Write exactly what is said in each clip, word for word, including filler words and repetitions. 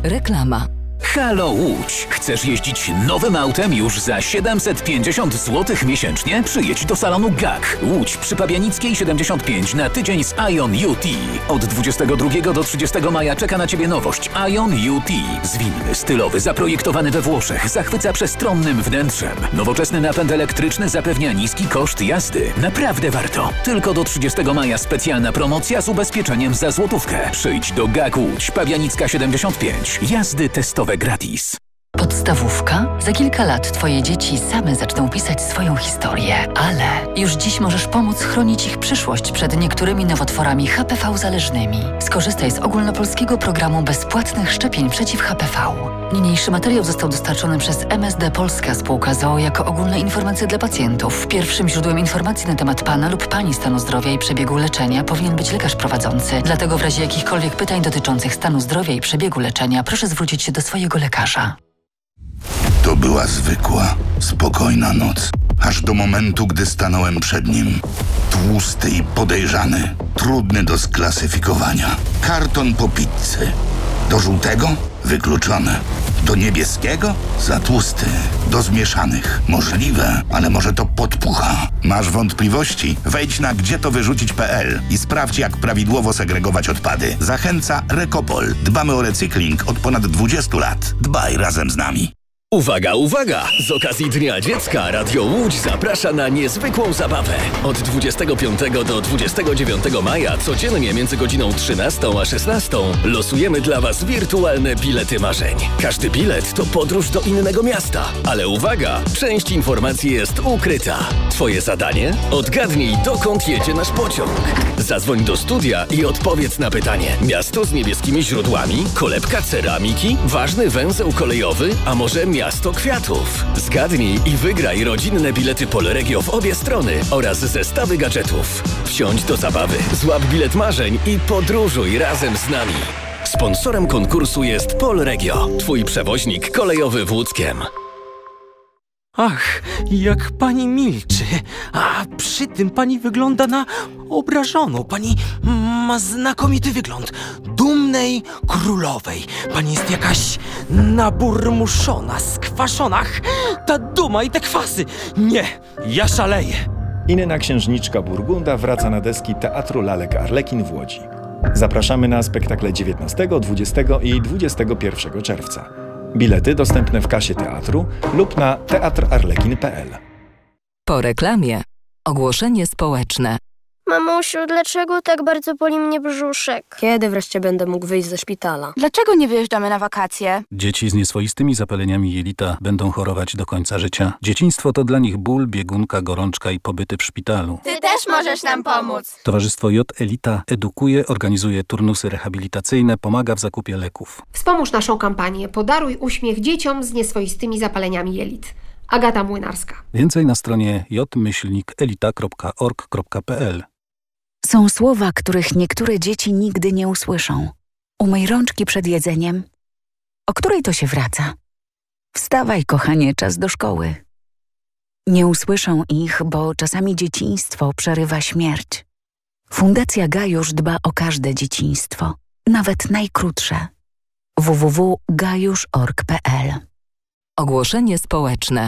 Reklama. Halo Łódź! Chcesz jeździć nowym autem już za siedemset pięćdziesiąt złotych miesięcznie? Przyjedź do salonu G A K. Łódź przy Pabianickiej siedemdziesiąt pięć na tydzień z Ion U T. Od dwudziestego drugiego do trzydziestego maja czeka na Ciebie nowość Ion U T. Zwinny, stylowy, zaprojektowany we Włoszech, zachwyca przestronnym wnętrzem. Nowoczesny napęd elektryczny zapewnia niski koszt jazdy. Naprawdę warto. Tylko do trzydziestego maja specjalna promocja z ubezpieczeniem za złotówkę. Przyjdź do G A K Łódź, Pabianicka siedemdziesiąt pięć. Jazdy testowe gratis. Podstawówka? Za kilka lat Twoje dzieci same zaczną pisać swoją historię, ale już dziś możesz pomóc chronić ich przyszłość przed niektórymi nowotworami H P V zależnymi. Skorzystaj z ogólnopolskiego programu bezpłatnych szczepień przeciw H P V. Niniejszy materiał został dostarczony przez M S D Polska Spółka z o o jako ogólne informacje dla pacjentów. Pierwszym źródłem informacji na temat Pana lub Pani stanu zdrowia i przebiegu leczenia powinien być lekarz prowadzący. Dlatego w razie jakichkolwiek pytań dotyczących stanu zdrowia i przebiegu leczenia proszę zwrócić się do swojego lekarza. To była zwykła, spokojna noc. Aż do momentu, gdy stanąłem przed nim. Tłusty i podejrzany. Trudny do sklasyfikowania. Karton po pizzy. Do żółtego? Wykluczone. Do niebieskiego? Za tłusty. Do zmieszanych? Możliwe, ale może to podpucha. Masz wątpliwości? Wejdź na gdzie to wyrzucić kropka p l i sprawdź, jak prawidłowo segregować odpady. Zachęca Rekopol. Dbamy o recykling od ponad dwudziestu lat. Dbaj razem z nami. Uwaga, uwaga! Z okazji Dnia Dziecka Radio Łódź zaprasza na niezwykłą zabawę. Od dwudziestego piątego do dwudziestego dziewiątego maja codziennie między godziną trzynastą a szesnastą losujemy dla Was wirtualne bilety marzeń. Każdy bilet to podróż do innego miasta. Ale uwaga! Część informacji jest ukryta. Twoje zadanie? Odgadnij, dokąd jedzie nasz pociąg. Zadzwoń do studia i odpowiedz na pytanie. Miasto z niebieskimi źródłami? Kolebka ceramiki? Ważny węzeł kolejowy? A może miasto kwiatów? Zgadnij i wygraj rodzinne bilety Polregio w obie strony oraz zestawy gadżetów. Wsiądź do zabawy, złap bilet marzeń i podróżuj razem z nami. Sponsorem konkursu jest Polregio, twój przewoźnik kolejowy w Łódzkiem. Ach, jak pani milczy, a przy tym pani wygląda na obrażoną. Pani ma znakomity wygląd dumnej królowej. Pani jest jakaś naburmuszona, skwaszona. Ach, ta duma i te kwasy. Nie, ja szaleję. Inna księżniczka Burgunda wraca na deski Teatru Lalek Arlekin w Łodzi. Zapraszamy na spektakle dziewiętnastego, dwudziestego i dwudziestego pierwszego czerwca. Bilety dostępne w kasie teatru lub na teatr arlekin kropka p l. Po reklamie. Ogłoszenie społeczne. Mamusiu, dlaczego tak bardzo boli mnie brzuszek? Kiedy wreszcie będę mógł wyjść ze szpitala? Dlaczego nie wyjeżdżamy na wakacje? Dzieci z nieswoistymi zapaleniami jelita będą chorować do końca życia. Dzieciństwo to dla nich ból, biegunka, gorączka i pobyty w szpitalu. Ty też możesz nam pomóc! Towarzystwo J Elita edukuje, organizuje turnusy rehabilitacyjne, pomaga w zakupie leków. Wspomóż naszą kampanię Podaruj uśmiech dzieciom z nieswoistymi zapaleniami jelit. Agata Młynarska. Więcej na stronie j myślnik elita kropka org kropka p l. Są słowa, których niektóre dzieci nigdy nie usłyszą. Umyj rączki przed jedzeniem. O której to się wraca? Wstawaj, kochanie, czas do szkoły. Nie usłyszą ich, bo czasami dzieciństwo przerywa śmierć. Fundacja Gajusz dba o każde dzieciństwo, nawet najkrótsze. w w w kropka gajusz kropka org kropka p l. Ogłoszenie społeczne.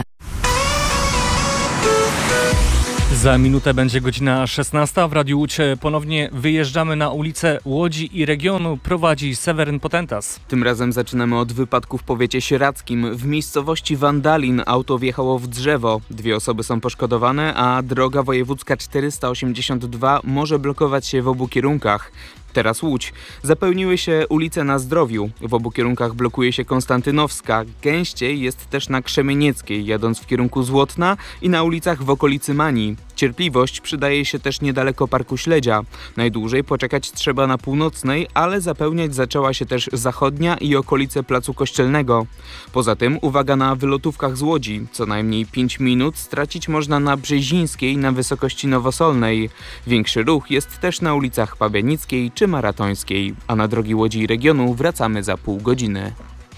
Za minutę będzie godzina szesnasta. W Radiu Łódź ponownie wyjeżdżamy na ulice Łodzi i regionu. Prowadzi Seweryn Potentas. Tym razem zaczynamy od wypadku w powiecie sieradzkim. W miejscowości Wandalin auto wjechało w drzewo. Dwie osoby są poszkodowane, a droga wojewódzka czterysta osiemdziesiąt dwa może blokować się w obu kierunkach. Teraz Łódź. Zapełniły się ulice na Zdrowiu. W obu kierunkach blokuje się Konstantynowska. Gęściej jest też na Krzemienieckiej, jadąc w kierunku Złotna i na ulicach w okolicy Manii. Cierpliwość przydaje się też niedaleko Parku Śledzia. Najdłużej poczekać trzeba na Północnej, ale zapełniać zaczęła się też Zachodnia i okolice Placu Kościelnego. Poza tym uwaga na wylotówkach z Łodzi. Co najmniej pięć minut stracić można na Brzezińskiej na wysokości Nowosolnej. Większy ruch jest też na ulicach Pabianickiej czy Maratońskiej, a na drogi Łodzi i regionu wracamy za pół godziny.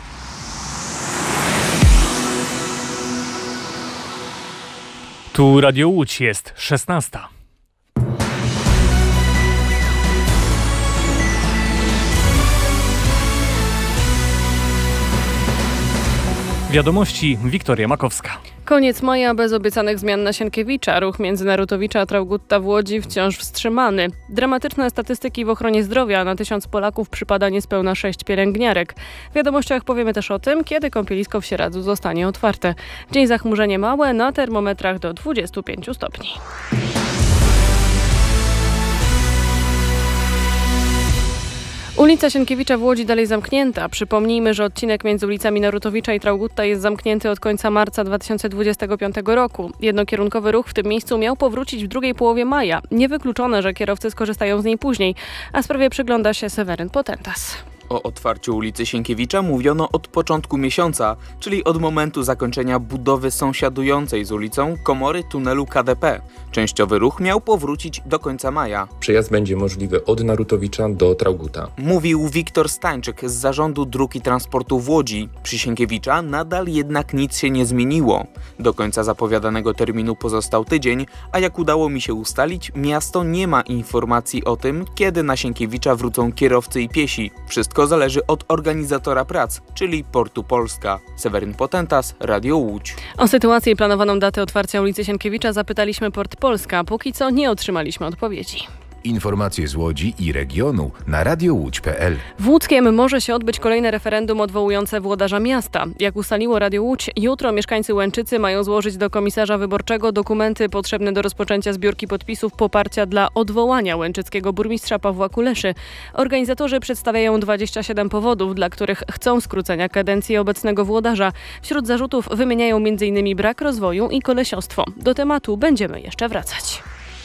Tu Radio Łódź, jest szesnasta. Wiadomości Wiktoria Makowska. Koniec maja bez obiecanych zmian na Sienkiewicza. Ruch między Narutowicza a Traugutta w Łodzi wciąż wstrzymany. Dramatyczne statystyki w ochronie zdrowia. Na tysiąc Polaków przypada niespełna sześć pielęgniarek. W wiadomościach powiemy też o tym, kiedy kąpielisko w Sieradzu zostanie otwarte. Dzień zachmurzenie małe, na termometrach do dwudziestu pięciu stopni. Ulica Sienkiewicza w Łodzi dalej zamknięta. Przypomnijmy, że odcinek między ulicami Narutowicza i Traugutta jest zamknięty od końca marca dwa tysiące dwudziestego piątego roku. Jednokierunkowy ruch w tym miejscu miał powrócić w drugiej połowie maja. Niewykluczone, że kierowcy skorzystają z niej później, a sprawie przygląda się Seweryn Potentas. O otwarciu ulicy Sienkiewicza mówiono od początku miesiąca, czyli od momentu zakończenia budowy sąsiadującej z ulicą komory tunelu K D P. Częściowy ruch miał powrócić do końca maja. Przejazd będzie możliwy od Narutowicza do Traugutta. Mówił Wiktor Stańczyk z Zarządu Dróg i Transportu w Łodzi. Przy Sienkiewicza nadal jednak nic się nie zmieniło. Do końca zapowiadanego terminu pozostał tydzień, a jak udało mi się ustalić, miasto nie ma informacji o tym, kiedy na Sienkiewicza wrócą kierowcy i piesi. Wszystko zależy od organizatora prac, czyli Portu Polska. Seweryn Potentas, Radio Łódź. O sytuację i planowaną datę otwarcia ulicy Sienkiewicza zapytaliśmy Port Polska. Póki co nie otrzymaliśmy odpowiedzi. Informacje z Łodzi i regionu na radio łódź kropka p l. W Łódzkiem może się odbyć kolejne referendum odwołujące włodarza miasta. Jak ustaliło Radio Łódź, jutro mieszkańcy Łęczycy mają złożyć do komisarza wyborczego dokumenty potrzebne do rozpoczęcia zbiórki podpisów poparcia dla odwołania łęczyckiego burmistrza Pawła Kuleszy. Organizatorzy przedstawiają dwadzieścia siedem powodów, dla których chcą skrócenia kadencji obecnego włodarza. Wśród zarzutów wymieniają m in brak rozwoju i kolesiostwo. Do tematu będziemy jeszcze wracać.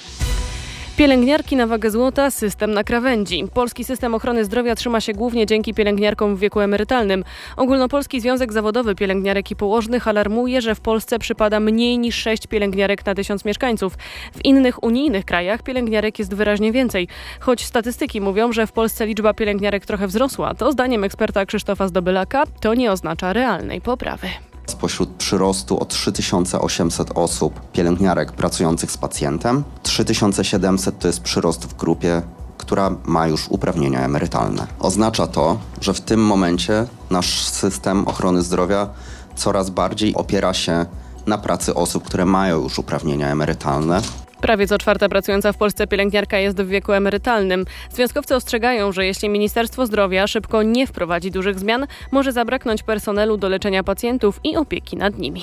Pielęgniarki na wagę złota, system na krawędzi. Polski system ochrony zdrowia trzyma się głównie dzięki pielęgniarkom w wieku emerytalnym. Ogólnopolski Związek Zawodowy Pielęgniarek i Położnych alarmuje, że w Polsce przypada mniej niż sześć pielęgniarek na tysiąc mieszkańców. W innych unijnych krajach pielęgniarek jest wyraźnie więcej. Choć statystyki mówią, że w Polsce liczba pielęgniarek trochę wzrosła, to zdaniem eksperta Krzysztofa Zdobylaka to nie oznacza realnej poprawy. Spośród przyrostu o trzy tysiące osiemset osób pielęgniarek pracujących z pacjentem, trzy tysiące siedemset to jest przyrost w grupie, która ma już uprawnienia emerytalne. Oznacza to, że w tym momencie nasz system ochrony zdrowia coraz bardziej opiera się na pracy osób, które mają już uprawnienia emerytalne. Prawie co czwarta pracująca w Polsce pielęgniarka jest w wieku emerytalnym. Związkowcy ostrzegają, że jeśli Ministerstwo Zdrowia szybko nie wprowadzi dużych zmian, może zabraknąć personelu do leczenia pacjentów i opieki nad nimi.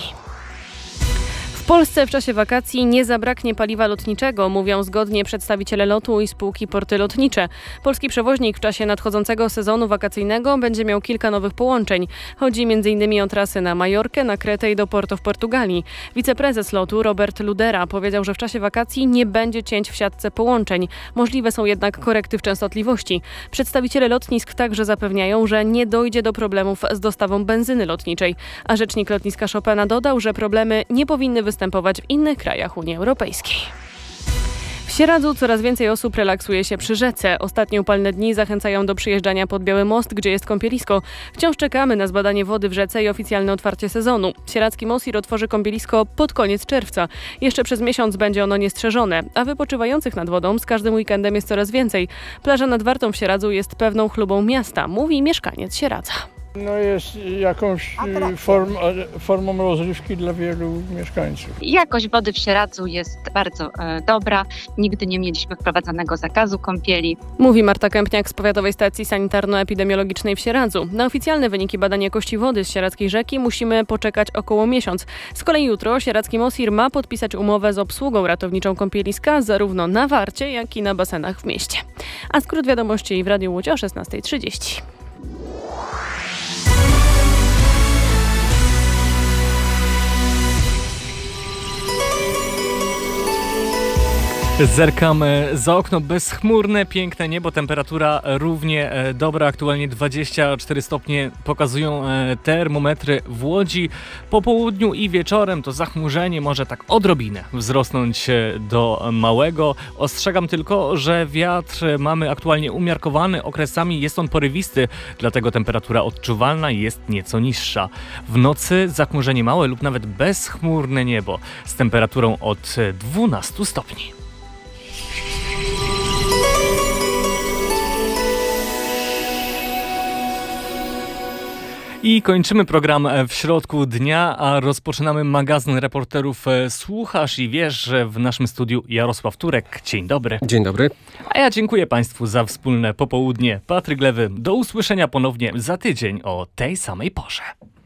W Polsce w czasie wakacji nie zabraknie paliwa lotniczego, mówią zgodnie przedstawiciele lotu i spółki Porty Lotnicze. Polski przewoźnik w czasie nadchodzącego sezonu wakacyjnego będzie miał kilka nowych połączeń. Chodzi między innymi o trasy na Majorkę, na Kretę i do Porto w Portugalii. Wiceprezes lotu Robert Ludera powiedział, że w czasie wakacji nie będzie cięć w siatce połączeń. Możliwe są jednak korekty w częstotliwości. Przedstawiciele lotnisk także zapewniają, że nie dojdzie do problemów z dostawą benzyny lotniczej. A rzecznik lotniska Chopina dodał, że problemy nie powinny występować w innych krajach Unii Europejskiej. W Sieradzu coraz więcej osób relaksuje się przy rzece. Ostatnie upalne dni zachęcają do przyjeżdżania pod Biały Most, gdzie jest kąpielisko. Wciąż czekamy na zbadanie wody w rzece i oficjalne otwarcie sezonu. Sieradzki Mosir otworzy kąpielisko pod koniec czerwca. Jeszcze przez miesiąc będzie ono niestrzeżone, a wypoczywających nad wodą z każdym weekendem jest coraz więcej. Plaża nad Wartą w Sieradzu jest pewną chlubą miasta, mówi mieszkaniec Sieradza. No jest jakąś form, formą rozrywki dla wielu mieszkańców. Jakość wody w Sieradzu jest bardzo e, dobra. Nigdy nie mieliśmy wprowadzonego zakazu kąpieli. Mówi Marta Kępniak z Powiatowej Stacji Sanitarno-Epidemiologicznej w Sieradzu. Na oficjalne wyniki badania jakości wody z Sieradzkiej Rzeki musimy poczekać około miesiąc. Z kolei jutro Sieradzki Mosir ma podpisać umowę z obsługą ratowniczą kąpieliska zarówno na Warcie, jak i na basenach w mieście. A skrót wiadomości w Radiu Łódź o szesnasta trzydzieści. Zerkamy za okno, bezchmurne, piękne niebo, temperatura równie dobra, aktualnie dwadzieścia cztery stopnie pokazują termometry w Łodzi. Po południu i wieczorem to zachmurzenie może tak odrobinę wzrosnąć do małego. Ostrzegam tylko, że wiatr mamy aktualnie umiarkowany, okresami jest on porywisty, dlatego temperatura odczuwalna jest nieco niższa. W nocy zachmurzenie małe lub nawet bezchmurne niebo z temperaturą od dwunastu stopni. I kończymy program w środku dnia, a rozpoczynamy magazyn reporterów Słuchasz i Wiesz, że w naszym studiu Jarosław Turek. Dzień dobry. Dzień dobry. A ja dziękuję Państwu za wspólne popołudnie. Patryk Lewy, do usłyszenia ponownie za tydzień o tej samej porze.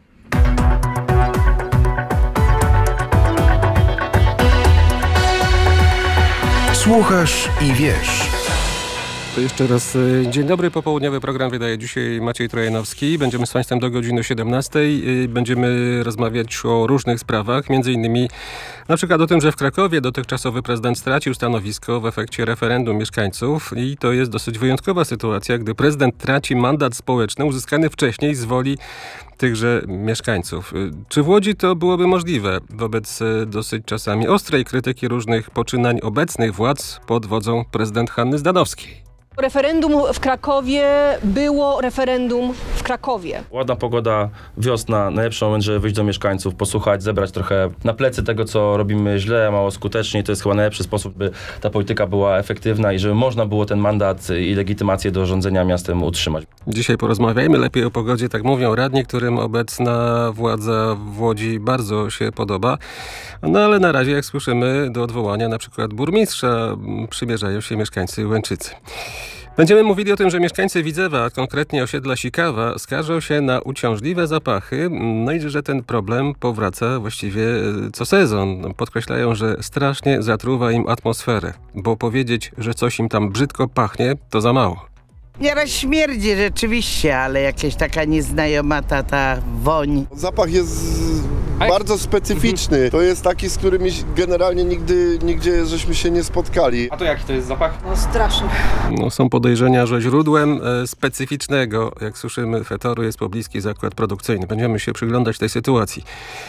Słuchasz i Wiesz. To jeszcze raz dzień dobry, popołudniowy program wydaje dzisiaj Maciej Trojanowski. Będziemy z Państwem do godziny siedemnastej. Będziemy rozmawiać o różnych sprawach, między innymi na przykład o tym, że w Krakowie dotychczasowy prezydent stracił stanowisko w efekcie referendum mieszkańców i to jest dosyć wyjątkowa sytuacja, gdy prezydent traci mandat społeczny uzyskany wcześniej z woli tychże mieszkańców. Czy w Łodzi to byłoby możliwe wobec dosyć czasami ostrej krytyki różnych poczynań obecnych władz pod wodzą prezydent Hanny Zdanowskiej? Referendum w Krakowie było referendum w Krakowie. Ładna pogoda, wiosna, najlepszy moment, żeby wyjść do mieszkańców, posłuchać, zebrać trochę na plecy tego, co robimy źle, mało skutecznie. To jest chyba najlepszy sposób, by ta polityka była efektywna i żeby można było ten mandat i legitymację do rządzenia miastem utrzymać. Dzisiaj porozmawiajmy lepiej o pogodzie, tak mówią radni, którym obecna władza w Łodzi bardzo się podoba. No ale na razie, jak słyszymy, do odwołania na przykład burmistrza przymierzają się mieszkańcy Łęczycy. Będziemy mówili o tym, że mieszkańcy Widzewa, a konkretnie osiedla Sikawa, skarżą się na uciążliwe zapachy, no i że ten problem powraca właściwie co sezon. Podkreślają, że strasznie zatruwa im atmosferę, bo powiedzieć, że coś im tam brzydko pachnie, to za mało. Nieraz śmierdzi rzeczywiście, ale jakaś taka nieznajoma ta, ta woń. Zapach jest bardzo specyficzny. To jest taki, z którym generalnie nigdy, nigdzie żeśmy się nie spotkali. A to jaki to jest zapach? No straszny. No, są podejrzenia, że źródłem e, specyficznego, jak słyszymy, fetoru jest pobliski zakład produkcyjny. Będziemy się przyglądać tej sytuacji.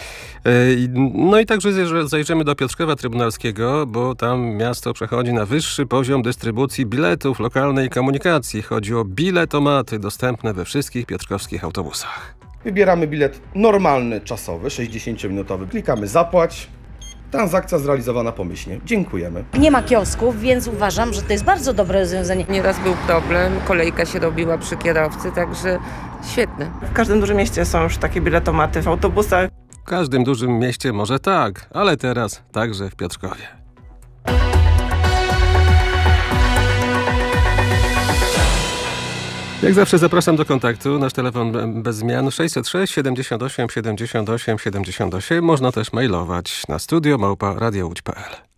No i także zajrzymy do Piotrkowa Trybunalskiego, bo tam miasto przechodzi na wyższy poziom dystrybucji biletów lokalnej komunikacji. Chodzi o biletomaty dostępne we wszystkich piotrkowskich autobusach. Wybieramy bilet normalny, czasowy, sześćdziesięciominutowy. Klikamy zapłać. Transakcja zrealizowana pomyślnie. Dziękujemy. Nie ma kiosków, więc uważam, że to jest bardzo dobre rozwiązanie. Nieraz był problem, kolejka się robiła przy kierowcy, także świetne. W każdym dużym mieście są już takie biletomaty w autobusach. W każdym dużym mieście może tak, ale teraz także w Piotrkowie. Jak zawsze zapraszam do kontaktu. Nasz telefon bez zmian sześćset sześć siedemdziesiąt osiem siedemdziesiąt osiem siedemdziesiąt osiem. Można też mailować na studio małpa radio łódź kropka pe el.